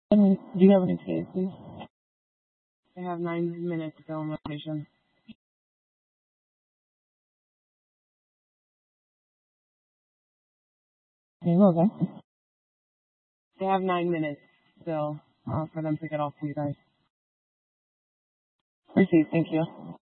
Do you have any case, please? They have 9 minutes to film location. Okay, well, okay. They have 9 minutes still for them to get off to you guys. Received, thank you.